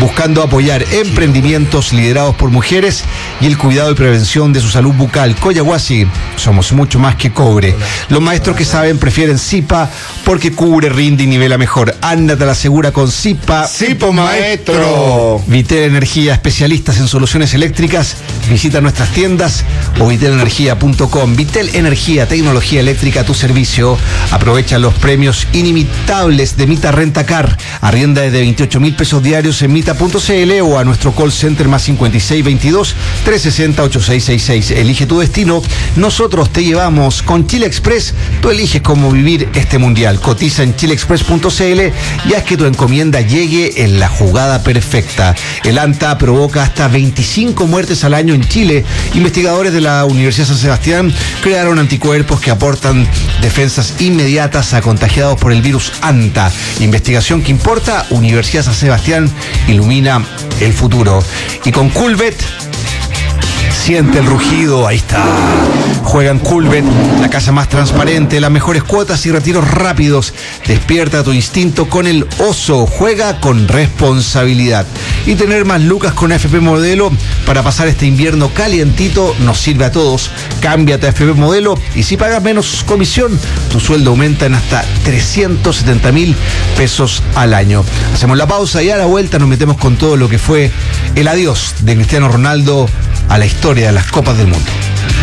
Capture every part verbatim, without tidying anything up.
buscando apoyar emprendimientos liderados por mujeres y el cuidado y prevención de su salud bucal. Collahuasi, somos mucho más que cobre. Los maestros que saben prefieren Zipa porque cubre, rinde y nivela mejor. Ándate a la segura con Zipa. Zipo maestro. Vitel Energía, especialistas en soluciones eléctricas. Visita nuestras tiendas o vitel energía punto com. Vitel Energía, tecnología eléctrica a tu servicio. Aprovecha los premios inimitables de Mita Rentacar. Arrienda desde veintiocho mil pesos diarios en mita punto c l o a nuestro call center más cincuenta y seis veintidós trescientos sesenta ochenta y seis sesenta y seis. Elige tu destino. Nosotros te llevamos. Con Chile Express, tú eliges cómo vivir este mundial. Cotiza en chile express punto c l y haz que tu encomienda llegue en la jugada perfecta. El ANTA provoca hasta veinticinco muertes al año en Chile. Investigadores de la Universidad San Sebastián crearon anticuerpos que aportan defensas inmediatas a contagiados por el virus ANTA. Investigación que importa. Universidad San Sebastián ilumina el futuro. Y con Coolbet, siente el rugido, ahí está. Juega en Coolbet, la casa más transparente, las mejores cuotas y retiros rápidos. Despierta tu instinto con el oso. Juega con responsabilidad. Y tener más lucas con A F P Modelo para pasar este invierno calientito nos sirve a todos. Cámbiate a A F P Modelo y si pagas menos comisión, tu sueldo aumenta en hasta trescientos setenta mil pesos al año. Hacemos la pausa y a la vuelta nos metemos con todo lo que fue el adiós de Cristiano Ronaldo a la historia de las Copas del Mundo.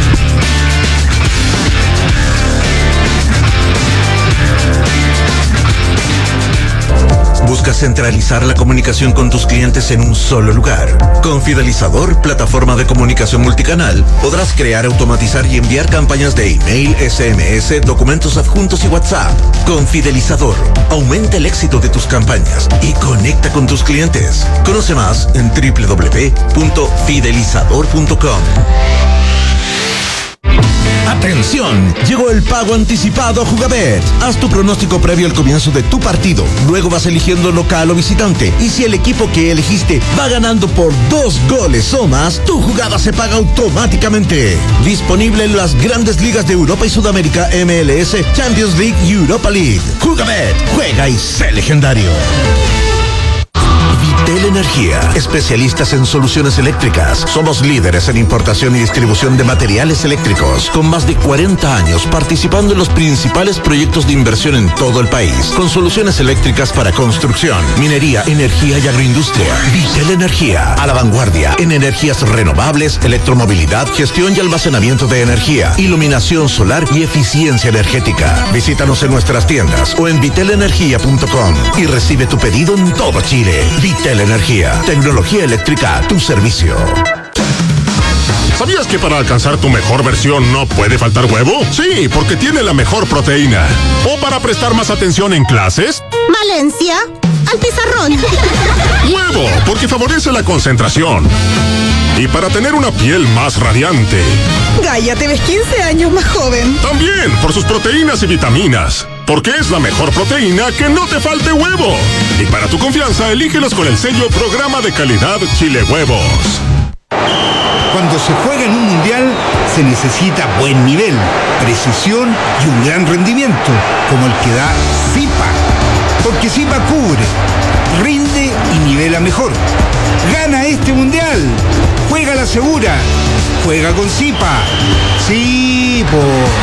¿Buscas centralizar la comunicación con tus clientes en un solo lugar? Con Fidelizador, plataforma de comunicación multicanal, podrás crear, automatizar y enviar campañas de email, S M S, documentos adjuntos y WhatsApp. Con Fidelizador, aumenta el éxito de tus campañas y conecta con tus clientes. Conoce más en doble u doble u doble u punto fidelizador punto com. ¡Atención! Llegó el pago anticipado a Jugabet. Haz tu pronóstico previo al comienzo de tu partido. Luego vas eligiendo local o visitante. Y si el equipo que elegiste va ganando por dos goles o más, tu jugada se paga automáticamente. Disponible en las grandes ligas de Europa y Sudamérica, M L S, Champions League y Europa League. Jugabet, juega y sé legendario. Vitel Energía, especialistas en soluciones eléctricas. Somos líderes en importación y distribución de materiales eléctricos, con más de cuarenta años participando en los principales proyectos de inversión en todo el país, con soluciones eléctricas para construcción, minería, energía y agroindustria. Vitel Energía, a la vanguardia en energías renovables, electromovilidad, gestión y almacenamiento de energía, iluminación solar y eficiencia energética. Visítanos en nuestras tiendas o en vitel energía punto com y recibe tu pedido en todo Chile. Vitel Energía, tecnología eléctrica a tu servicio. ¿Sabías que para alcanzar tu mejor versión no puede faltar huevo? Sí, porque tiene la mejor proteína. ¿O para prestar más atención en clases? Valencia, al pizarrón. Huevo, porque favorece la concentración. Y para tener una piel más radiante. Gaia, te ves quince años más joven. También por sus proteínas y vitaminas. Porque es la mejor proteína que no te falte huevo. Y para tu confianza, elígelos con el sello Programa de Calidad Chile Huevos. Cuando se juega en un mundial, se necesita buen nivel, precisión y un gran rendimiento, como el que da Zipa. Porque Zipa cubre, rinde y nivela mejor. Gana este mundial. Juega la segura. Juega con Zipa. Sí, po.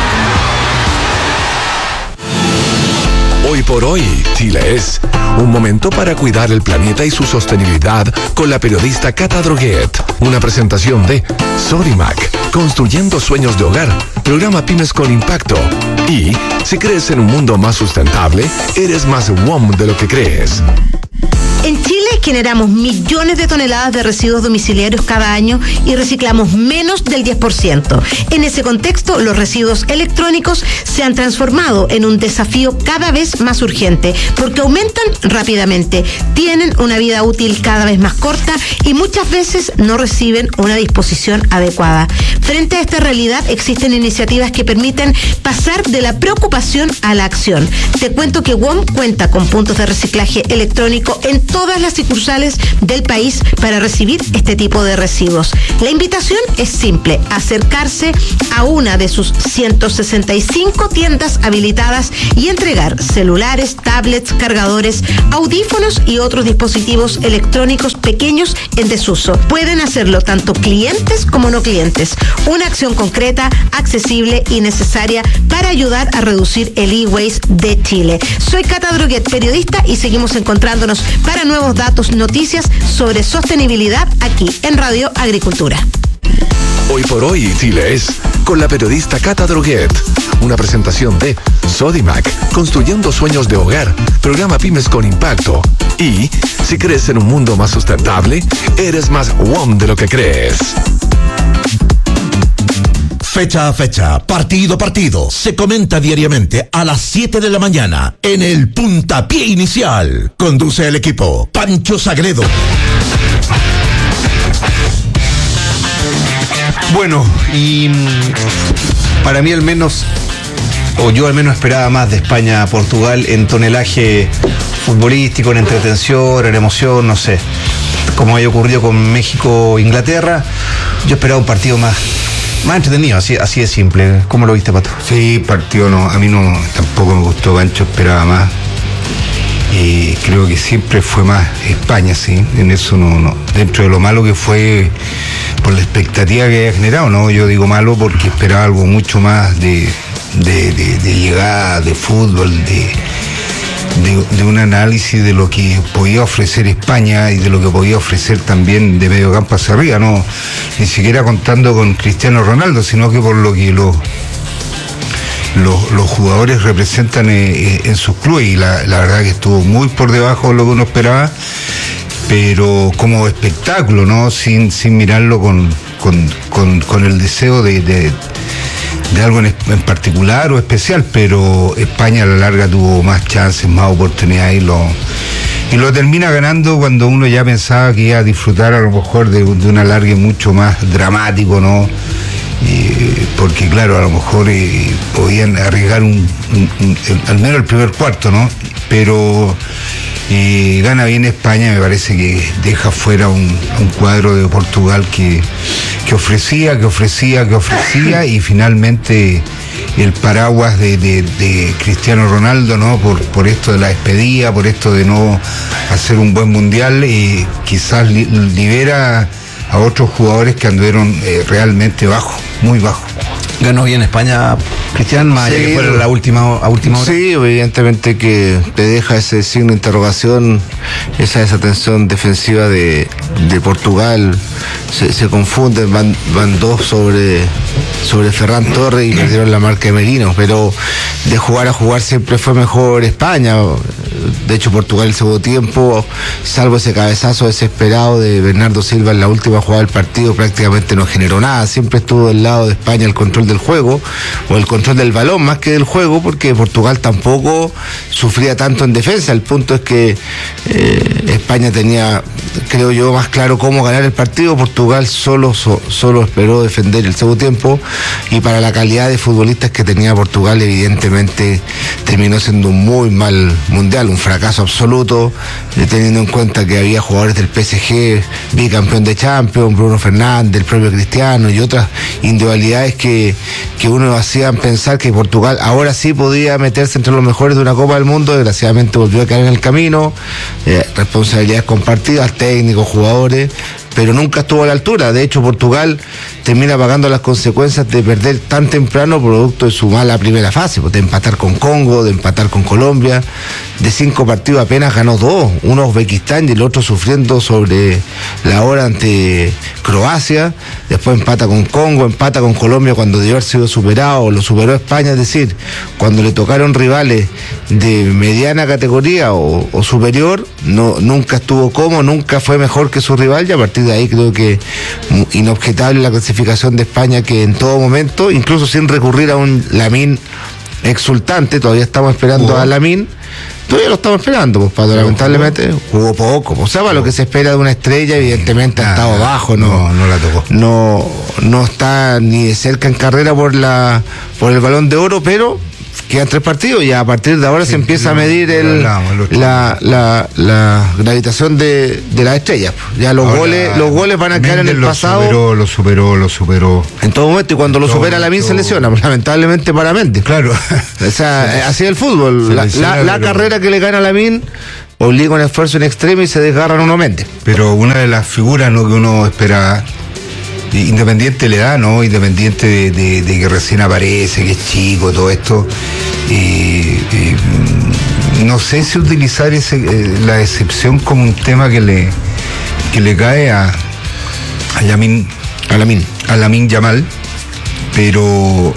Hoy por hoy, Chile es un momento para cuidar el planeta y su sostenibilidad con la periodista Cata Droguet. Una presentación de Sodimac, construyendo sueños de hogar, programa Pymes con Impacto. Y si crees en un mundo más sustentable, eres más W O M de lo que crees. En Chile generamos millones de toneladas de residuos domiciliarios cada año y reciclamos menos del diez por ciento. En ese contexto, los residuos electrónicos se han transformado en un desafío cada vez más urgente porque aumentan rápidamente, tienen una vida útil cada vez más corta y muchas veces no reciben una disposición adecuada. Frente a esta realidad, existen iniciativas que permiten pasar de la preocupación a la acción. Te cuento que W O M cuenta con puntos de reciclaje electrónico en todas las sucursales del país para recibir este tipo de residuos. La invitación es simple: acercarse a una de sus ciento sesenta y cinco tiendas habilitadas y entregar celulares, tablets, cargadores, audífonos y otros dispositivos electrónicos pequeños en desuso. Pueden hacerlo tanto clientes como no clientes. Una acción concreta, accesible y necesaria para ayudar a reducir el e-waste de Chile. Soy Cata Droguet, periodista, y seguimos encontrándonos para nuevos datos, noticias sobre sostenibilidad aquí en Radio Agricultura. Hoy por hoy, Chile es con la periodista Cata Droguet. Una presentación de Sodimac, construyendo sueños de hogar, programa Pymes con Impacto. Y si crees en un mundo más sustentable, eres más W O M de lo que crees. Fecha a fecha, partido a partido, se comenta diariamente a las siete de la mañana en el Puntapié Inicial. Conduce el equipo Pancho Sagredo. Bueno, y para mí al menos, o yo al menos esperaba más de España a Portugal en tonelaje futbolístico, en entretención, en emoción, no sé. Como haya ocurrido con México-Inglaterra, yo esperaba un partido más, más entretenido, así, así de simple. ¿Cómo lo viste, Pato? Sí, partido no, a mí no, tampoco me gustó, Pancho, esperaba más. Y creo que siempre fue más España, sí, en eso no, no, dentro de lo malo que fue por la expectativa que había generado, no, yo digo malo porque esperaba algo mucho más de, de, de, de llegada, de fútbol, de, de, de un análisis de lo que podía ofrecer España y de lo que podía ofrecer también de medio campo hacia arriba, no, ni siquiera contando con Cristiano Ronaldo, sino que por lo que lo Los, los jugadores representan eh, en sus clubes, y la, la verdad que estuvo muy por debajo de lo que uno esperaba, pero como espectáculo, ¿no? Sin, sin mirarlo con, con, con, con el deseo de, de, de algo en, en particular o especial, pero España a la larga tuvo más chances, más oportunidades y lo, y lo termina ganando cuando uno ya pensaba que iba a disfrutar a lo mejor de, de un alargue mucho más dramático, ¿no? Eh, porque claro, a lo mejor eh, podían arriesgar un, un, un, el, al menos el primer cuarto, ¿no? Pero eh, gana bien España, me parece que deja fuera un, un cuadro de Portugal que, que ofrecía, que ofrecía, que ofrecía y finalmente el paraguas de, de, de Cristiano Ronaldo, ¿no? Por, por esto de la despedida, por esto de no hacer un buen mundial, eh, quizás li, libera a otros jugadores que anduvieron eh, realmente bajo, muy bajo. Ganó bien España, Cristian, más allá Sí, que fuera la última, a última hora. Sí, evidentemente que te deja ese signo de interrogación, esa desatención defensiva de, de Portugal, se, se confunden, van, van dos sobre, sobre Ferran Torres y perdieron la marca de Merino, pero de jugar a jugar siempre fue mejor España. De hecho, Portugal el segundo tiempo, salvo ese cabezazo desesperado de Bernardo Silva en la última jugada del partido, prácticamente no generó nada. Siempre estuvo del lado de España el control del juego, o el control del balón más que del juego, porque Portugal tampoco sufría tanto en defensa. El punto es que eh, España tenía, creo yo, más claro cómo ganar el partido. Portugal solo, so, solo esperó defender el segundo tiempo, y para la calidad de futbolistas que tenía Portugal, evidentemente terminó siendo un muy mal mundial, un fracaso absoluto, eh, teniendo en cuenta que había jugadores del P S G, bicampeón de Champions, Bruno Fernández, el propio Cristiano y otras individualidades que, que uno hacían pensar que Portugal ahora sí podía meterse entre los mejores de una Copa del Mundo. Desgraciadamente volvió a caer en el camino, eh, responsabilidades compartidas, técnicos, jugadores, pero nunca estuvo a la altura. De hecho, Portugal termina pagando las consecuencias de perder tan temprano producto de su mala primera fase, de empatar con Congo, de empatar con Colombia. De cinco partidos apenas ganó dos, uno a Uzbekistán y el otro sufriendo sobre la hora ante Croacia. Después empata con Congo, empata con Colombia cuando debió haber sido superado, lo superó España. Es decir, cuando le tocaron rivales de mediana categoría o, o superior, no, nunca estuvo como, nunca fue mejor que su rival, y a partir de ahí creo que inobjetable la clasificación de España, que en todo momento, incluso sin recurrir a un Lamine exultante, todavía estamos esperando uh-huh. a Lamine, todavía lo estamos esperando, pues, Pato, lamentablemente jugó poco, o sea, para lo que se espera de una estrella, evidentemente ha estado bajo, no, no, no la tocó, no, no está ni de cerca en carrera por la, por el Balón de Oro, pero quedan tres partidos y a partir de ahora Sí, se empieza sí, a medir lo el, hablamos, el otro la, la, la gravitación de, de las estrellas. Ya los Ahora, goles los goles van a quedar en Méndez el lo pasado Superó, lo superó, lo superó. en todo momento, y cuando lo Todo supera Lamin se momento. lesiona, lamentablemente para Méndez. Claro. O sea, así es el fútbol. Se La, lesiona, la- la pero- carrera que le gana a Lamin obliga un esfuerzo en extremo y se desgarran uno Méndez. Pero una de las figuras, ¿no?, que uno espera, Independiente le da, ¿no? Independiente de, de- de que recién aparece, que es chico, todo esto. Y, y, mm, no sé si utilizar ese, eh, la excepción como un tema que le, que le cae a, a Yamin, A Lamin. a Lamin Yamal, pero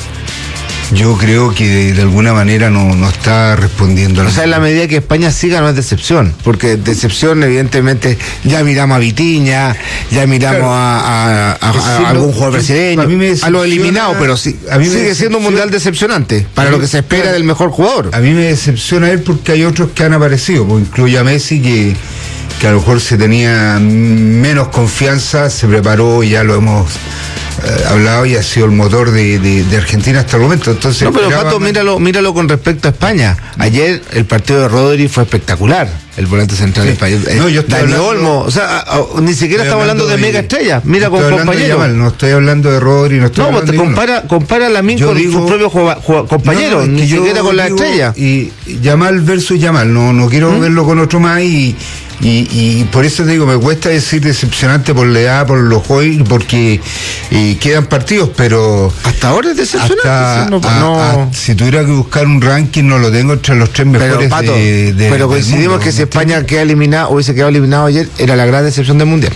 yo creo que de, de alguna manera no, no está respondiendo a O sea, en la medida que España siga no es decepción, porque decepción evidentemente ya miramos a Vitiña, ya miramos Claro. a, a- a- Es a decir, algún lo- jugador a brasileño, mí me a decepciona- los eliminados, pero sí, a mí me sigue siendo un decepciona- mundial decepcionante para A mí- lo que se espera claro. del mejor jugador. A mí me decepciona él porque hay otros que han aparecido, pues incluye a Messi que, que a lo mejor se tenía menos confianza, se preparó y ya lo hemos eh, hablado y ha sido el motor de, de- de Argentina hasta el momento. Entonces, No, pero esperaba Pato, más- míralo, míralo con respecto a España. Ayer el partido de Rodri fue espectacular, el volante central Sí. español. Eh, No, yo estoy Dani hablando- Olmo, o sea, a- a- ni siquiera estoy estamos hablando de, mega estrellas. Mira no con estoy hablando de compañeros. Yamal, no estoy hablando de Rodri, no estoy No, pues hablando te de ninguno. compara, compara a Lamin Yo con digo- sus propios jugua- jugua- compañeros, No, no, es ni que yo siquiera con la digo, estrella. Y Yamal versus Yamal, no, no quiero ¿Mm? verlo con otro más y, y, y por eso te digo, me cuesta decir decepcionante por la edad, por los juegos, porque eh, quedan partidos, pero Hasta ahora es decepcionante. hasta, sí, no, a- no- a- si tuviera que buscar un ranking, no lo tengo entre los tres pero, mejores Pato, de, de- pero del coincidimos mundo, que si ¿me España entiendes? queda eliminado, hubiese quedado eliminado ayer, era la gran decepción del mundial.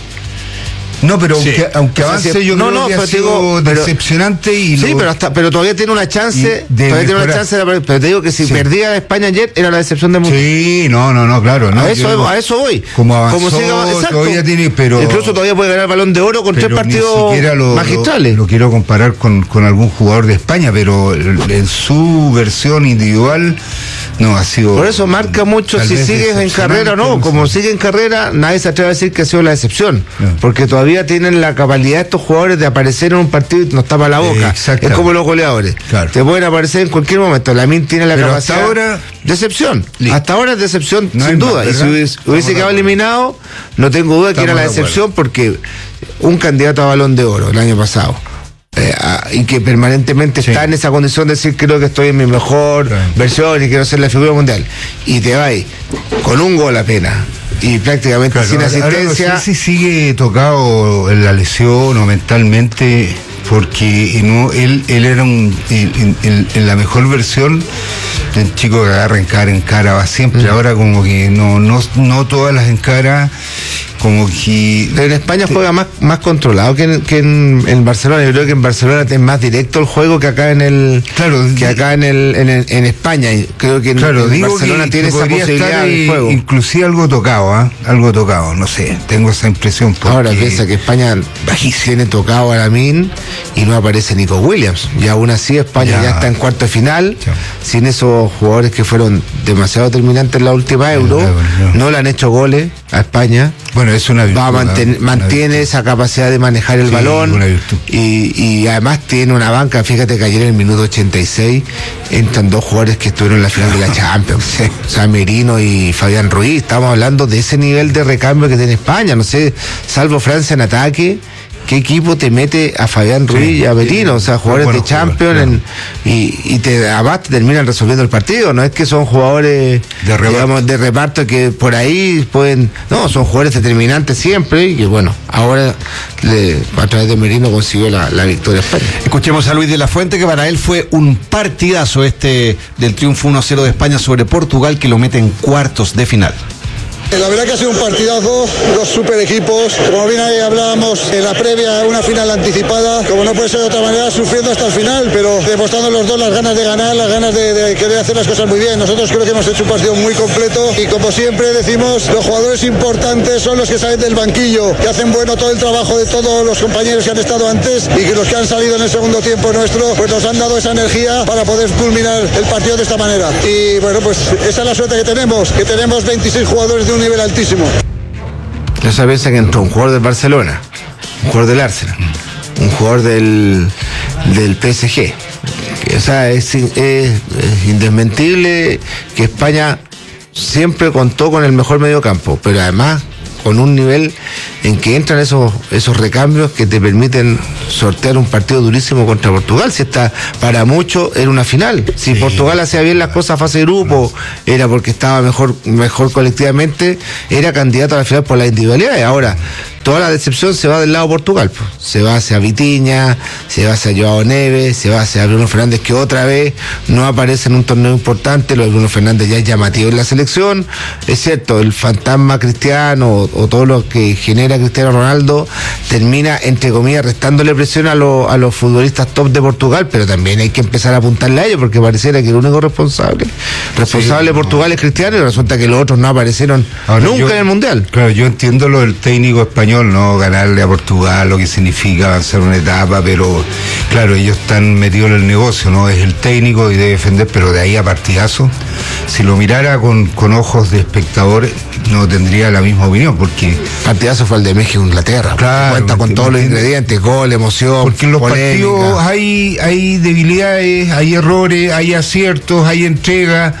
No, pero Sí. aunque, aunque O sea, avance, si- yo no, creo no, que pero ha te digo, sido pero- decepcionante y Sí, lo- pero hasta, pero todavía tiene una chance, Y de todavía tiene una mejorar. chance de, pero te digo que si Sí. perdía España ayer era la decepción del mundial. Sí, no, no, no, claro. No, a, yo eso, digo, a eso voy. Como avanzó, siga- exacto. todavía tiene, pero... Incluso todavía puede ganar el Balón de Oro con tres pero ni partidos siquiera lo- magistrales. Lo, lo quiero comparar con, con algún jugador de España, pero el- en su versión individual no ha sido. Por eso marca mucho tal si vez sigues en carrera o no. decepcionante, Como sé. sigue en carrera, nadie se atreve a decir que ha sido la excepción. No. Porque todavía tienen la capacidad estos jugadores de aparecer en un partido y nos tapa la boca. Exactamente. Es como los goleadores. Claro. Te pueden aparecer en cualquier momento. Lamin tiene la Pero capacidad. hasta ahora- Decepción. Listo. Hasta ahora es decepción, No hay sin más, duda. Y si ¿verdad? hubiese, Estamos hubiese de quedado acuerdo. eliminado, no tengo duda que Estamos era la de acuerdo. decepción porque un candidato a Balón de Oro el año pasado. eh, a- y que permanentemente Sí. está en esa condición de decir creo que estoy en mi mejor Claro. versión y quiero ser la figura mundial y te vas con un gol apenas y prácticamente Claro, sin ahora- ahora asistencia. no sé si sigue tocado en la lesión o mentalmente, porque no, él, él era un, en, en- en la mejor versión, el chico que agarra en cara, en cara va siempre. Mm. Ahora como que no, no, no todas las en cara, como que... En España juega más, más controlado que, en, que en, en Barcelona. Yo creo que en Barcelona es más directo el juego que acá en el Claro, que acá en el, en, el- en España. Y creo que en, Claro, en digo Barcelona que, tiene que esa podría posibilidad estar del eh, juego. inclusive algo tocado, ¿ah? Algo tocado, no sé, tengo esa impresión. Porque... Ahora piensa que España tiene tocado a Lamin y no aparece Nico Williams. Y aún así España ya, Ya. está en cuarto de final, Ya. sin esos jugadores que fueron demasiado determinantes en la última Euro. Euro, ya. No le han hecho goles a España. Bueno, es una virtud. Va a manten- ¿ah? Una mantiene virtud. esa capacidad de manejar el Sí, balón una virtud. y, y además tiene una banca. Fíjate que ayer en el minuto ochenta y seis entran dos jugadores que estuvieron en la final de la Champions, o sea, Merino y Fabián Ruiz. Estamos hablando de ese nivel de recambio que tiene España. No sé, salvo Francia en ataque, ¿qué equipo te mete a Fabián Ruiz Sí, y a Merino? O sea, jugadores buenos de Champions jugadores, en- y, y te, además te terminan resolviendo el partido. No es que son jugadores De reparto. digamos, de reparto que por ahí pueden. No, son jugadores determinantes siempre y que bueno, ahora le, a través de Merino consiguió la, la victoria a España. Escuchemos a Luis de la Fuente, que para él fue un partidazo este del triunfo uno a cero de España sobre Portugal, que lo mete en cuartos de final. La verdad que ha sido un partidazo, dos super equipos, como bien ahí hablábamos en la previa, una final anticipada, como no puede ser de otra manera, sufriendo hasta el final, pero demostrando los dos las ganas de ganar, las ganas de, de querer hacer las cosas muy bien. Nosotros creo que hemos hecho un partido muy completo y como siempre decimos, los jugadores importantes son los que salen del banquillo, que hacen bueno todo el trabajo de todos los compañeros que han estado antes y que los que han salido en el segundo tiempo nuestro, pues nos han dado esa energía para poder culminar el partido de esta manera. Y bueno, pues esa es la suerte que tenemos, que tenemos veintiséis jugadores de un nivel altísimo. Esa piensa que entró un jugador del Barcelona, un jugador del Arsenal, un jugador del, del P S G, o sea, es, es, es indesmentible que España siempre contó con el mejor mediocampo, pero además con un nivel en que entran esos esos recambios que te permiten sortear un partido durísimo contra Portugal. Si está, para muchos era una final. Si sí. Portugal hacía bien las cosas a fase de grupo, era porque estaba mejor mejor colectivamente, era candidato a la final por las individualidades. Ahora, toda la decepción se va del lado de Portugal, pues. Se va hacia Vitinha, se va hacia Joao Neves, se va hacia Bruno Fernández, que otra vez no aparece en un torneo importante. Lo de Bruno Fernández ya es llamativo en la selección. Es cierto, el fantasma Cristiano o, o todo lo que genera Cristiano Ronaldo termina, entre comillas, restándole presión a, lo, a los futbolistas top de Portugal, pero también hay que empezar a apuntarle a ellos, porque pareciera que el único responsable responsable sí, de Portugal no. es Cristiano, y resulta que los otros no aparecieron Ahora, nunca yo, en el Mundial. Claro, yo entiendo lo del técnico español, no ganarle a Portugal, lo que significa avanzar una etapa, pero claro, ellos están metidos en el negocio, no es el técnico y debe defender, pero de ahí a partidazo, si lo mirara con, con ojos de espectador, no tendría la misma opinión, porque partidazo fue el de México Inglaterra, claro, cuenta con todos los ingredientes, gol, emoción, porque en los polémica. partidos hay, hay debilidades, hay errores, hay aciertos, hay entrega,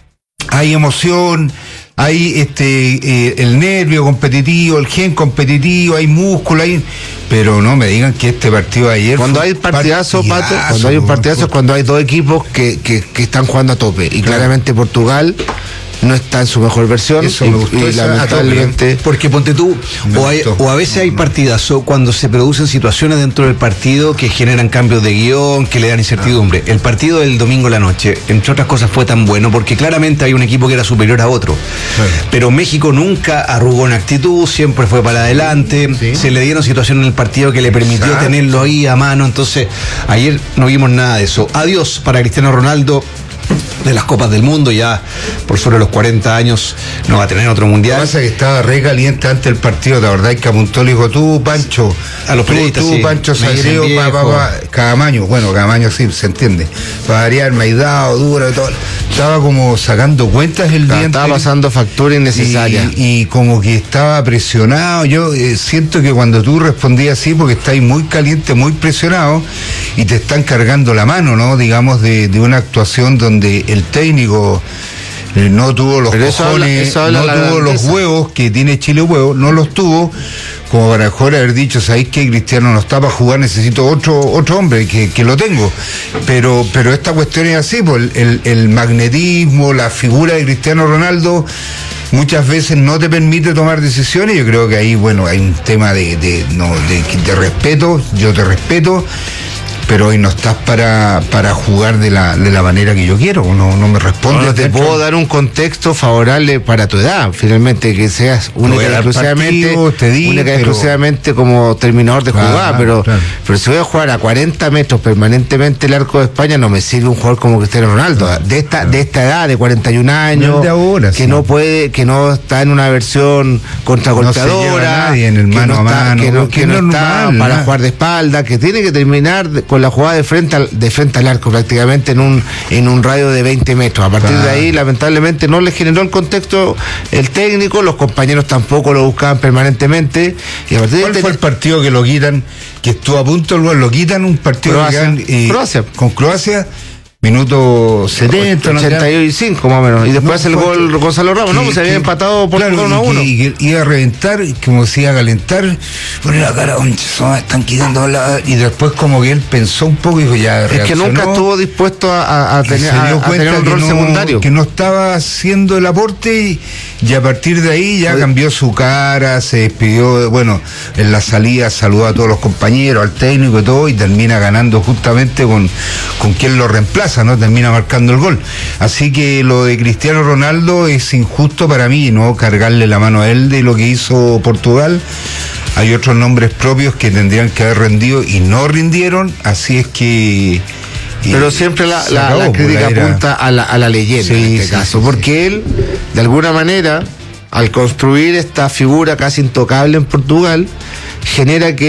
hay emoción, hay este eh, el nervio competitivo, el gen competitivo, hay músculo, hay... pero no me digan que este partido de ayer cuando hay partidazo, partidazo Pato, cuando hay un partidazo es cuando hay dos equipos que, que, que están jugando a tope, y claro. claramente Portugal no está en su mejor versión. Eso me gustó, y, y lamentablemente, porque ponte tú, o, hay, o a veces hay partidazo cuando se producen situaciones dentro del partido que generan cambios de guión, que le dan incertidumbre. El partido del domingo en la noche, entre otras cosas, fue tan bueno porque claramente hay un equipo que era superior a otro, sí. pero México nunca arrugó en actitud, siempre fue para adelante, sí. se le dieron situaciones en el partido que le permitió Exacto. tenerlo ahí a mano. Entonces ayer no vimos nada de eso. Adiós para Cristiano Ronaldo de las Copas del Mundo, ya por sobre los cuarenta años no va a tener otro mundial. Lo que pasa es que estaba re caliente antes del partido, la verdad, que apuntó, le dijo, tú, Pancho, a los periodistas, tú, sí. Pancho Salcedo, pa, pa, pa, Camaño, bueno, Camaño sí, se entiende, para variar, Maidao, duro y todo. Estaba como sacando cuentas el día. Estaba pasando factura innecesaria. Y, y como que estaba presionado. Yo eh, siento que cuando tú respondías así, porque estáis muy caliente, muy presionado, y te están cargando la mano, ¿no? Digamos, de, de una actuación donde el técnico eh, no tuvo los Pero cojones, eso habla, eso habla no tuvo los huevos que tiene Chile huevos, no los tuvo, como para mejor haber dicho, ¿sabéis qué? Cristiano no está para jugar, necesito otro otro hombre, que, que lo tengo. Pero pero esta cuestión es así, pues, el, el magnetismo, la figura de Cristiano Ronaldo muchas veces no te permite tomar decisiones. Yo creo que ahí, bueno, hay un tema de, de, no, de, de respeto, yo te respeto, pero hoy no estás para, para jugar de la, de la manera que yo quiero, no, no me respondes. No, no te puedo dar un contexto favorable para tu edad, finalmente, que seas única y exclusivamente, única y pero... exclusivamente como terminador de claro, jugada, pero, claro. pero si voy a jugar a cuarenta metros permanentemente el arco de España, no me sirve un jugador como Cristiano Ronaldo, claro, de esta, claro. de esta edad, de cuarenta y un años, no de ahora, que sí. no puede, que no está en una versión contragolpeadora, no en el mano que no a está, mano, que no, que que no normal, está para ¿no? jugar de espalda, que tiene que terminar de, con la jugada de frente al, de frente al arco, prácticamente en un en un radio de veinte metros. A partir claro. de ahí, lamentablemente, no le generó el contexto el técnico, los compañeros tampoco lo buscaban permanentemente. Y a partir ¿Cuál de fue el partido que lo quitan, que estuvo a punto, lo quitan, un partido Croacia, que ganan, eh, Croacia. con Croacia? Minuto setenta, ochenta y cinco más o menos. Y después no, el gol Gonzalo Ramos, que, ¿no? Pues se había empatado por claro, uno a uno. Y que iba a reventar, como se iba a calentar, pone la cara, me están quitando la... Y después como que él pensó un poco y dijo, ya reaccionó. Es que nunca estuvo dispuesto a, a, tener, a, a tener un rol no, secundario. Que no estaba haciendo el aporte y, y a partir de ahí ya Oye. cambió su cara, se despidió, bueno, en la salida saludó a todos los compañeros, al técnico y todo, y termina ganando justamente con, con quien lo reemplaza, ¿no? Termina marcando el gol. Así que lo de Cristiano Ronaldo es injusto para mí, ¿no? Cargarle la mano a él de lo que hizo Portugal. Hay otros nombres propios que tendrían que haber rendido y no rindieron, así es que... Pero siempre la, la, acabó, la crítica la apunta a la, a la leyenda, sí, en este sí, caso, sí, porque sí. él, de alguna manera, al construir esta figura casi intocable en Portugal, genera que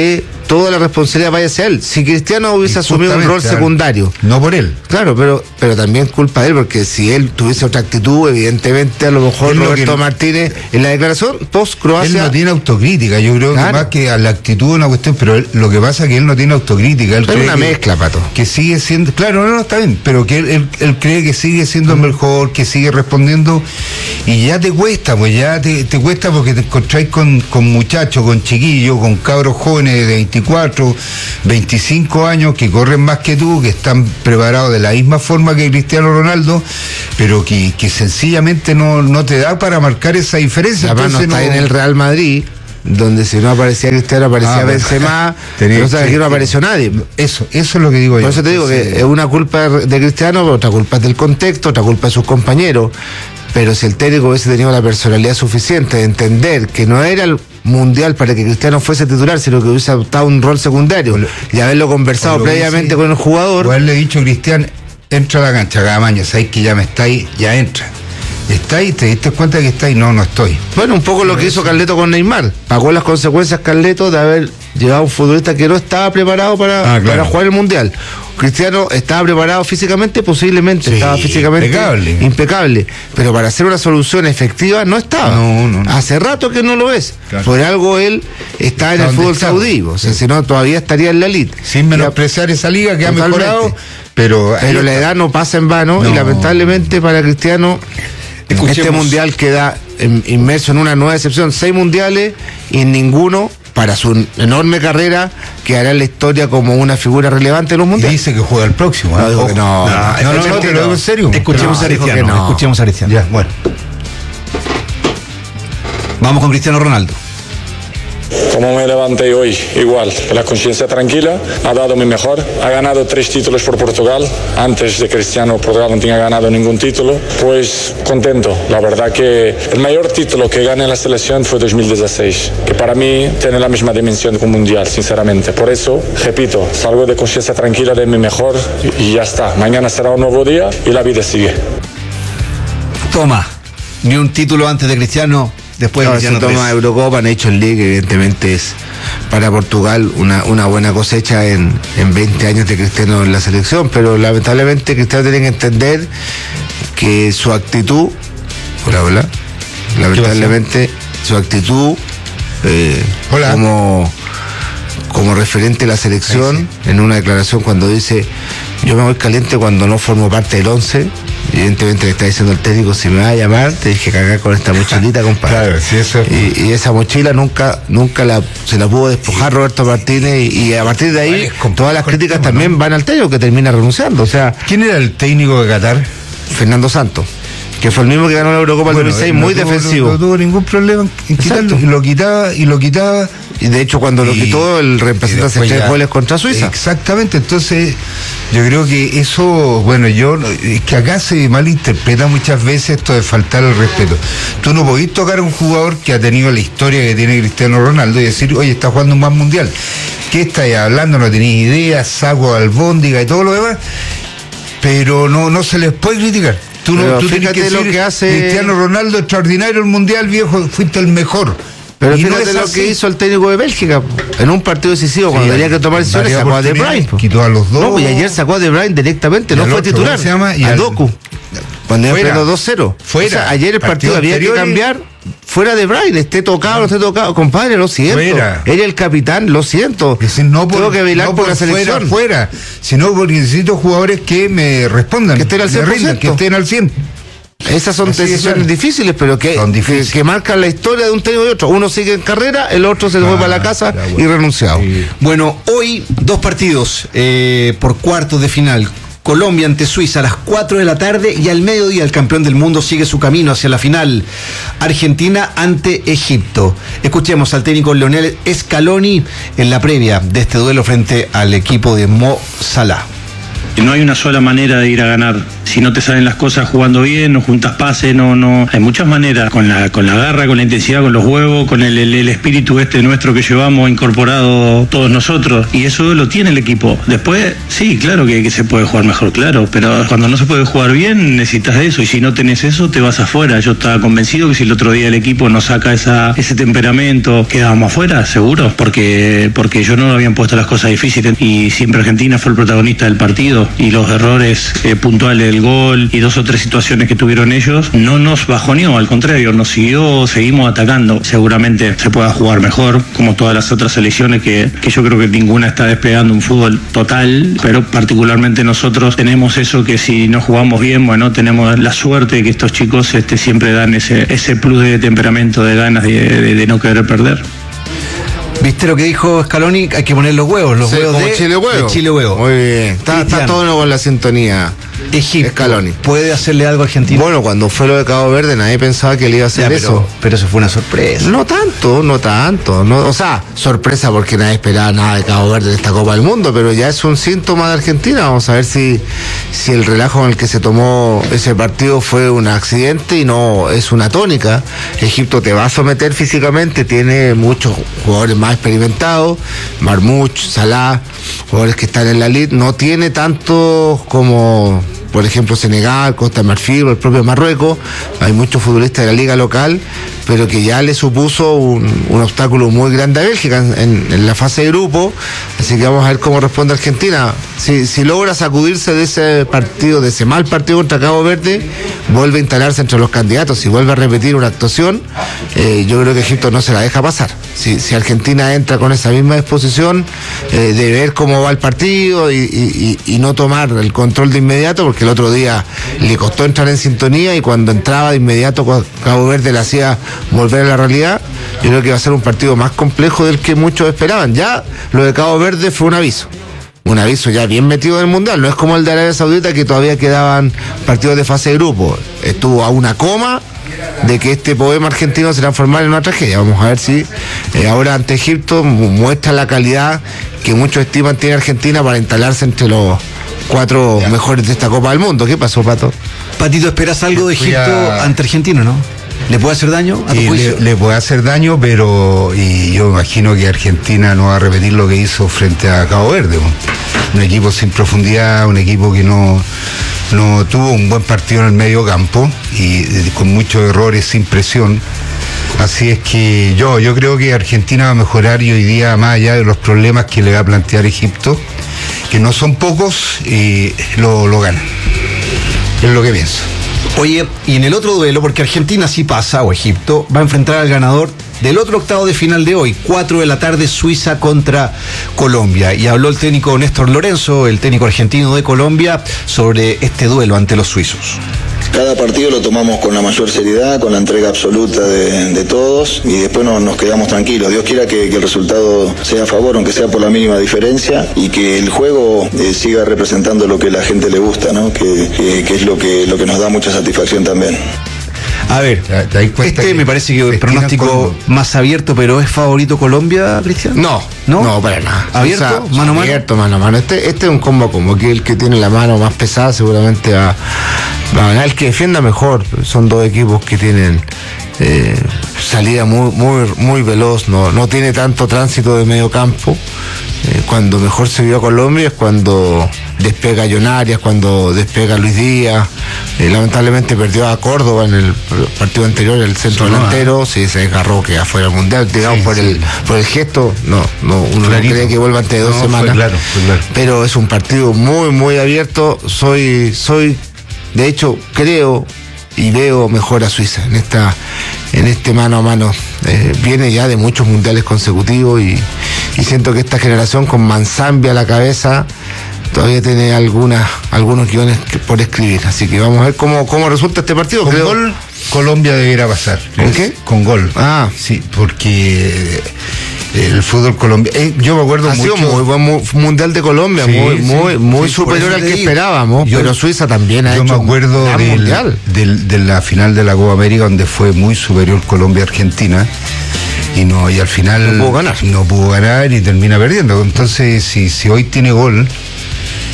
toda la responsabilidad vaya hacia él. Si Cristiano hubiese asumido un rol secundario. No por él. Claro, pero, pero también culpa de él, porque si él tuviese otra actitud, evidentemente a lo mejor Él lo Roberto que- Martínez, en la declaración post-Croacia. Él no tiene autocrítica, yo creo Claro. que más que a la actitud es una cuestión, pero él- lo que pasa es que él no tiene autocrítica. Él Es cree una que- mezcla, Pato. Que sigue siendo, claro, no, no, está bien, pero que él, él- él cree que sigue siendo el mejor, que sigue respondiendo, y ya te cuesta, pues ya te, te cuesta porque te encontráis con, con muchachos, con chiquillos, con cabros jóvenes de veinticuatro, veinticinco años que corren más que tú, que están preparados de la misma forma que Cristiano Ronaldo, pero que, que sencillamente no, no te da para marcar esa diferencia. Además no Entonces está no- en el Real Madrid, donde si no aparecía Cristiano aparecía Ah, bueno. Benzema, Tenía- pero o sea, sí, aquí no sí. apareció nadie. Eso, eso es lo que digo yo. Por eso te digo Entonces, que es una culpa de Cristiano, pero otra culpa es del contexto, otra culpa de sus compañeros. Pero si el técnico hubiese tenido la personalidad suficiente de entender que no era el mundial para que Cristiano fuese titular, sino que hubiese adoptado un rol secundario O lo- y haberlo conversado o lo previamente hubiese- con el jugador. O haberle dicho, Cristian, entra a la cancha cada mañana, sabéis que ya me estáis, ya entra. ¿Estáis? ¿Te diste cuenta que estáis? No, no estoy. Bueno, un poco lo que hizo Carleto con Neymar. Pagó las consecuencias Carleto de haber llevado a un futbolista que no estaba preparado para, Ah, claro. para jugar el Mundial. Cristiano estaba preparado físicamente, posiblemente, Sí, estaba físicamente impecable. impecable, pero para hacer una solución efectiva no estaba. No, no, no. Hace rato que no lo es. Claro. Por algo él está en Está el donde fútbol está. saudí, o sea, si no todavía estaría en la elite. Sin menospreciar esa liga que ha Totalmente. mejorado, pero... Pero ahí la está. edad no pasa en vano y No. lamentablemente para Cristiano Escuchemos. este mundial queda em, inmerso en una nueva excepción. Seis mundiales y en ninguno, para su enorme carrera, quedará en la historia como una figura relevante en los Y mundiales. dice que juega el próximo. ¿eh? No, digo que no. no, no, no, no, te lo digo en serio. Escuchemos No, a dijo que Cristiano, no. escuchemos a Cristiano. Ya, bueno. Vamos con Cristiano Ronaldo. Como me levanté hoy, igual, con la conciencia tranquila, ha dado mi mejor, ha ganado tres títulos por Portugal, antes de Cristiano Portugal no tenía ganado ningún título, pues contento, la verdad que el mayor título que gané en la selección fue dos mil dieciséis, que para mí tiene la misma dimensión que un mundial, sinceramente, por eso, repito, salgo de conciencia tranquila de mi mejor y, y ya está, mañana será un nuevo día y la vida sigue. Toma, ni un título antes de Cristiano, después No, de se Cristiano toma tres. Eurocopa, Nation League, evidentemente es para Portugal una, una buena cosecha en, en veinte años de Cristiano en la selección, pero lamentablemente Cristiano tiene que entender que su actitud, hola, hola, lamentablemente su actitud eh, Hola. como como referente de la selección, en una declaración cuando dice yo me voy caliente cuando no formo parte del once, evidentemente le está diciendo el técnico, si me va a llamar te dije cagar con esta mochilita, compadre. Claro, sí, eso es- y, y esa mochila nunca nunca la, se la pudo despojar Roberto Martínez y, y a partir de ahí Vale, es complejo todas las el críticas tema, también ¿no? van al técnico que termina renunciando, o sea, ¿Quién era el técnico de Qatar? Fernando Santos, que fue el mismo que ganó la Eurocopa Bueno, el dos mil seis, no muy tuvo- defensivo. No, no tuvo ningún problema en quitarlo. Exacto. Y lo quitaba, y lo quitaba. Y de hecho cuando lo Y- quitó el y representante hace después tres ya- goles contra Suiza. Exactamente, entonces yo creo que eso, bueno, yo, es que acá se malinterpreta muchas veces esto de faltar el respeto. Tú no podés tocar a un jugador que ha tenido la historia que tiene Cristiano Ronaldo y decir, oye, está jugando un más mundial. ¿Qué estáis hablando? No tenéis idea, saco albóndiga y todo lo demás, pero no, no se les puede criticar. Tú, no, Pero tú tienes fíjate que lo decir, que hace- Cristiano Ronaldo, extraordinario el mundial, viejo, fuiste el mejor. Pero Y no fíjate es lo así. que hizo el técnico de Bélgica en un partido decisivo, cuando Sí, tenía que tomar decisiones, varias sacó a De oportunidades, Bruyne. po. quitó a los dos. No, pues y ayer sacó a De Bruyne directamente, Y no al fue otro, titular. ¿cómo se llama? Y a al- Doku. Cuando iba Fuera. perdiendo dos cero. Fuera. O sea, ayer el partido, Partido había anterior que y- cambiar fuera de Bruyne, esté tocado, no esté tocado. Compadre, lo siento. Fuera. Era el capitán, lo siento. Es decir, no por, Tengo que velar no por la fuera, selección. fuera, sino porque necesito jugadores que me respondan, Que estén al me cien por rindan, ciento. que estén al cien. Esas son Así de decisiones claro. difíciles, pero que, Son que, difíciles. que marcan la historia de un técnico y otro. Uno sigue en carrera, el otro se fue Ah, para la casa ya, y bueno. renunciado. Sí. Bueno, hoy dos partidos eh, por cuartos de final. Colombia ante Suiza a las cuatro de la tarde y al mediodía el campeón del mundo sigue su camino hacia la final. Argentina ante Egipto. Escuchemos al técnico Lionel Scaloni en la previa de este duelo frente al equipo de Mo Salah. No hay una sola manera de ir a ganar Si no te salen las cosas jugando bien, no juntas pases, no, no. Hay muchas maneras, con la, con la garra, con la intensidad, con los huevos, con el, el, el espíritu este nuestro que llevamos incorporado todos nosotros. Y eso lo tiene el equipo. Después, sí, claro que, que se puede jugar mejor, claro, pero cuando no se puede jugar bien, necesitas eso. Y si no tenés eso, te vas afuera. Yo estaba convencido que si el otro día el equipo no saca esa, ese temperamento, quedábamos afuera, seguro, porque, porque ellos no habían puesto las cosas difíciles. Y siempre Argentina fue el protagonista del partido. Y los errores eh, puntuales del gol y dos o tres situaciones que tuvieron ellos, no nos bajoneó, al contrario, nos siguió, seguimos atacando. Seguramente se pueda jugar mejor, como todas las otras selecciones, que, que yo creo que ninguna está desplegando un fútbol total, pero particularmente nosotros tenemos eso, que si no jugamos bien, bueno, tenemos la suerte de que estos chicos este, siempre dan ese, ese plus de temperamento, de ganas de, de, de no querer perder. ¿Viste lo que dijo Scaloni? Hay que poner los huevos, los sí, huevos de Chile huevo. de Chile huevo. Muy bien. Está, está todo con la sintonía. Egipto, Scaloni. ¿puede hacerle algo a Argentina? Bueno, cuando fue lo de Cabo Verde nadie pensaba que le iba a hacer ya, pero, eso. Pero eso fue una sorpresa. No tanto, no tanto. No, o sea, sorpresa porque nadie esperaba nada de Cabo Verde en esta Copa del Mundo, pero ya es un síntoma de Argentina. Vamos a ver si, si el relajo en el que se tomó ese partido fue un accidente y no es una tónica. Egipto te va a someter físicamente, tiene muchos jugadores más experimentados, Marmouch, Salah, jugadores que están en la elite, no tiene tanto como, por ejemplo, Senegal, Costa de Marfil o el propio Marruecos. Hay muchos futbolistas de la liga local, pero que ya le supuso un, un obstáculo muy grande a Bélgica en, en la fase de grupo. Así que vamos a ver cómo responde Argentina. Si, si logra sacudirse de ese partido, de ese mal partido contra Cabo Verde, vuelve a instalarse entre los candidatos. Si vuelve a repetir una actuación, eh, yo creo que Egipto no se la deja pasar. Si, si Argentina entra con esa misma disposición eh, de ver cómo va el partido y, y, y no tomar el control de inmediato, porque el otro día le costó entrar en sintonía y cuando entraba de inmediato Cabo Verde le hacía volver a la realidad, yo creo que va a ser un partido más complejo del que muchos esperaban. Ya lo de Cabo Verde fue un aviso. Un aviso ya bien metido en el Mundial, no es como el de Arabia Saudita que todavía quedaban partidos de fase de grupo. Estuvo a una coma de que este poema argentino se transformara en una tragedia. Vamos a ver si eh, ahora ante Egipto muestra la calidad que muchos estiman tiene Argentina para instalarse entre los cuatro ya. mejores de esta Copa del Mundo. ¿Qué pasó, Pato? Patito, ¿esperas algo de Egipto a... ante Argentina, no? ¿Le puede hacer daño a tu y juicio? Le, le puede hacer daño, pero y yo imagino que Argentina no va a repetir lo que hizo frente a Cabo Verde. Un equipo sin profundidad, un equipo que no, no tuvo un buen partido en el medio campo y con muchos errores, sin presión. Así es que yo, yo creo que Argentina va a mejorar y hoy día, más allá de los problemas que le va a plantear Egipto, que no son pocos, eh, lo, lo gana. Es lo que pienso. Oye, y en el otro duelo, porque Argentina sí pasa, o Egipto, va a enfrentar al ganador del otro octavo de final de hoy, cuatro de la tarde, Suiza contra Colombia. Y habló el técnico Néstor Lorenzo, el técnico argentino de Colombia, sobre este duelo ante los suizos. Cada partido lo tomamos con la mayor seriedad, con la entrega absoluta de, de todos y después no, nos quedamos tranquilos. Dios quiera que, que el resultado sea a favor, aunque sea por la mínima diferencia, y que el juego eh, siga representando lo que a la gente le gusta, ¿no? que, que, que es lo que, lo que nos da mucha satisfacción también. A ver, este me parece que el pronóstico más abierto, pero ¿es favorito Colombia, Cristian? No, no, no, para nada. ¿Abierto? O sea, ¿Mano a mano? Abierto, mano a mano. Este, este es un combo como que el que tiene la mano más pesada seguramente va, va a ganar. El que defienda mejor. Son dos equipos que tienen eh, salida muy, muy, muy veloz, no, no tiene tanto tránsito de medio campo. Eh, cuando mejor se vio a Colombia es cuando despega Llonarias, cuando despega Luis Díaz. Eh, lamentablemente perdió a Córdoba en el partido anterior, el centro Sonó, delantero, sí, se desgarró que afuera del Mundial, digamos, sí, por, sí. El, por el gesto, no, no uno Clarito. no cree que vuelva antes de dos no, semanas, fue claro, fue claro. Pero es un partido muy, muy abierto. Soy, soy, de hecho, creo y veo mejor a Suiza en esta, en este mano a mano. Eh, viene ya de muchos mundiales consecutivos y, y siento que esta generación con Manzambi a la cabeza todavía tiene algunas, algunos guiones que, por escribir, así que vamos a ver cómo, cómo resulta este partido. Con Creo... gol, Colombia debería pasar. ¿Con qué? Con gol. Ah, sí, porque el fútbol colombiano, eh, yo me acuerdo ha mucho. Ha sido muy buen mundial de Colombia, sí, muy, sí, muy, muy sí, superior al que digo. esperábamos, yo, pero Suiza también ha yo hecho me acuerdo un del, mundial. Del, de la final de la Copa América, donde fue muy superior Colombia-Argentina. Y no, y al final no pudo ganar. No pudo ganar y termina perdiendo. Entonces, si, si hoy tiene gol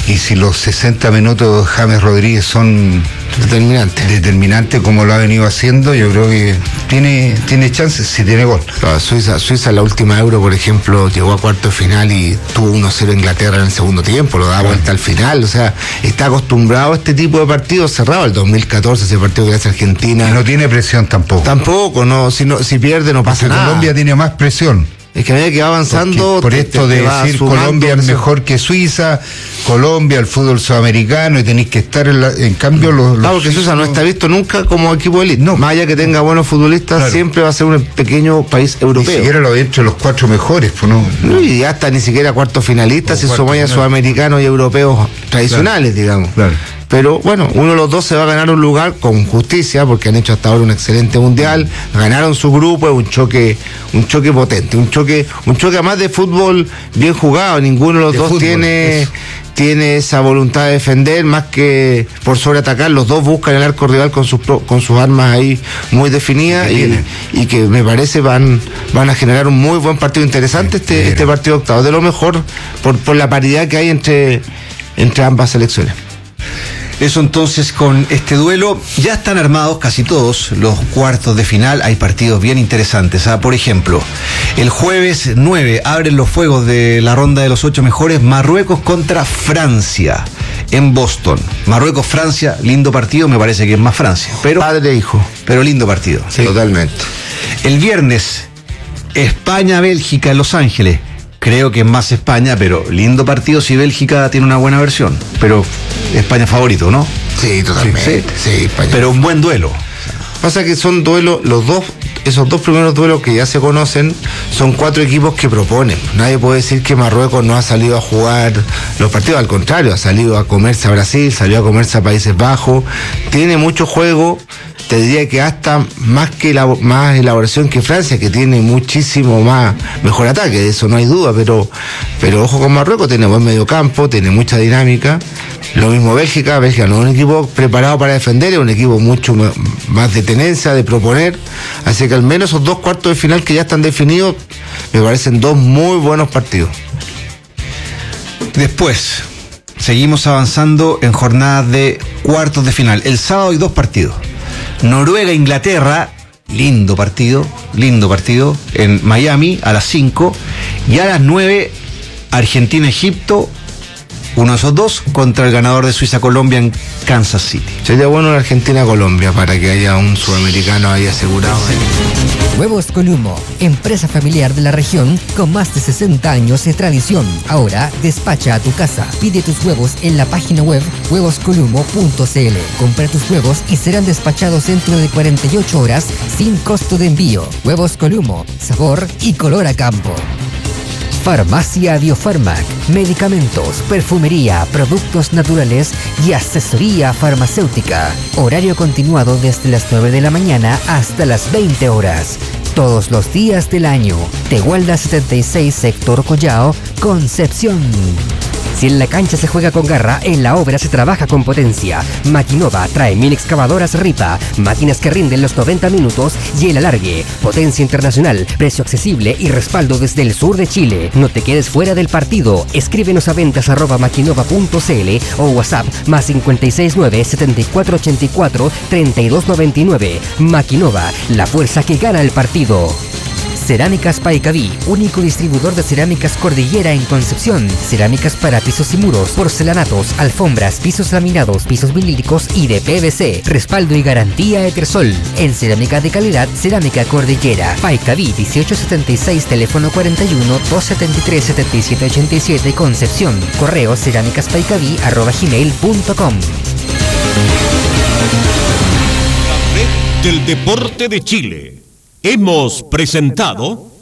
y si los sesenta minutos de James Rodríguez son determinantes, determinantes como lo ha venido haciendo, yo creo que tiene, tiene chances, si tiene gol. Claro, Suiza, Suiza en la última Euro, por ejemplo, llegó a cuarto de final y tuvo uno cero Inglaterra en el segundo tiempo, lo da claro. vuelta al final, o sea, está acostumbrado a este tipo de partidos cerrados. El dos mil catorce, ese partido que hace Argentina. Y no tiene presión tampoco. Tampoco, no, si, no, si pierde no pasa Porque nada. Colombia tiene más presión. Es que a medida que va avanzando... Porque por esto te, te de decir Colombia es mejor que Suiza, Colombia, el fútbol sudamericano, y tenéis que estar en, la, en cambio los... Claro, porque Suiza no está visto nunca como equipo de élite. No. Más allá que tenga buenos futbolistas, claro. siempre va a ser un pequeño país europeo. Ni siquiera lo de entre los cuatro mejores, pues no. no. Y ya está ni siquiera cuartos finalistas, si somos ya sudamericanos y europeos tradicionales, claro. digamos. Claro. Pero bueno, uno de los dos se va a ganar un lugar con justicia, porque han hecho hasta ahora un excelente mundial, ganaron su grupo, es un choque, un choque potente, un choque, un choque además de fútbol bien jugado, ninguno de los de dos fútbol, tiene, tiene esa voluntad de defender, más que por sobreatacar, los dos buscan el arco rival con sus con sus armas ahí muy definidas y, y que me parece van, van a generar un muy buen partido interesante este, este partido octavo, de lo mejor por, por la paridad que hay entre, entre ambas selecciones. Eso entonces con este duelo. Ya están armados casi todos los cuartos de final. Hay partidos bien interesantes. ¿ah? Por ejemplo, el jueves nueve abren los fuegos de la ronda de los ocho mejores. Marruecos contra Francia en Boston. Marruecos-Francia, lindo partido. Me parece que es más Francia. Pero, padre e hijo. Pero lindo partido. Sí, totalmente. El viernes, España-Bélgica en Los Ángeles. Creo que es más España, pero lindo partido si Bélgica tiene una buena versión. Pero España favorito, ¿no? Sí, totalmente. Sí, sí, España. Pero un buen duelo. Pasa que son duelos, los dos, esos dos primeros duelos que ya se conocen, son cuatro equipos que proponen. Nadie puede decir que Marruecos no ha salido a jugar los partidos, al contrario, ha salido a comerse a Brasil, salió a comerse a Países Bajos, tiene mucho juego. Te diría que hasta más que la, más elaboración que Francia, que tiene muchísimo más mejor ataque, de eso no hay duda, pero, pero ojo con Marruecos, tiene buen mediocampo, tiene mucha dinámica. Lo mismo Bélgica, Bélgica no es un equipo preparado para defender, es un equipo mucho más de tenencia, de proponer, así que al menos esos dos cuartos de final que ya están definidos, me parecen dos muy buenos partidos. Después, seguimos avanzando en jornadas de cuartos de final. El sábado hay dos partidos. Noruega-Inglaterra, lindo partido, lindo partido, en Miami a las cinco, y a las nueve, Argentina-Egipto, uno de esos dos, contra el ganador de Suiza-Colombia en Kansas City. Sería bueno la Argentina-Colombia para que haya un sudamericano ahí asegurado. Huevos Columo, empresa familiar de la región con más de sesenta años de tradición. Ahora despacha a tu casa. Pide tus huevos en la página web huevos columo punto c l. Compra tus huevos y serán despachados dentro de cuarenta y ocho horas sin costo de envío. Huevos Columo, sabor y color a campo. Farmacia Biofarmac, medicamentos, perfumería, productos naturales y asesoría farmacéutica. Horario continuado desde las nueve de la mañana hasta las veinte horas. Todos los días del año. Tehualda setenta y seis, Sector Collao, Concepción. Si en la cancha se juega con garra, en la obra se trabaja con potencia. Maquinova trae mil excavadoras Ripa, máquinas que rinden los noventa minutos y el alargue. Potencia internacional, precio accesible y respaldo desde el sur de Chile. No te quedes fuera del partido. Escríbenos a ventas arroba maquinova punto c l o WhatsApp más cincuenta y seis nueve, setenta y cuatro ochenta y cuatro, treinta y dos noventa y nueve. Maquinova, la fuerza que gana el partido. Cerámicas Paicaví, único distribuidor de cerámicas Cordillera en Concepción. Cerámicas para pisos y muros, porcelanatos, alfombras, pisos laminados, pisos vinílicos y de P V C. Respaldo y garantía Etersol. En cerámica de calidad, Cerámica Cordillera. Paicaví dieciocho setenta y seis, teléfono cuarenta y uno, doscientos setenta y tres, setenta y siete ochenta y siete, Concepción. Correo cerámicaspaicaví arroba gmail punto com. La red del deporte de Chile. Hemos presentado